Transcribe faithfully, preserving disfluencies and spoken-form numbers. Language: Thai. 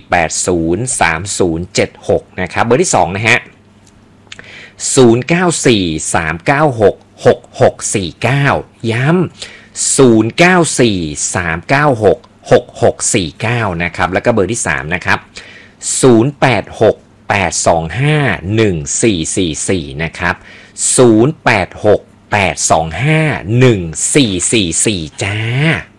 แปดศูนย์ สามศูนย์ เจ็ดหกนะครับเบอร์ที่สองนะฮะศูนย์ เก้า สี่ สาม เก้า หก หก หก สี่ เก้าย้ำศูนย์ เก้า สี่ สาม เก้า หก หก หก สี่ เก้านะครับแล้วก็เบอร์ที่สามนะครับศูนย์ แปด หก แปด สอง ห้า หนึ่ง สี่ สี่ สี่นะครับศูนย์ แปด หก แปด สอง ห้า หนึ่ง สี่ สี่ สี่จ้า